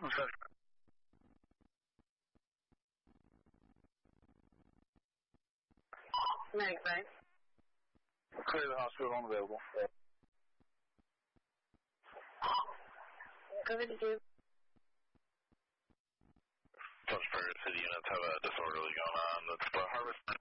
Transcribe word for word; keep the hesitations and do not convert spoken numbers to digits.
Meg, right? Clear the hospital, unavailable. Go ahead, you. Most Prairie City units have a disorderly going on. That's the Harvest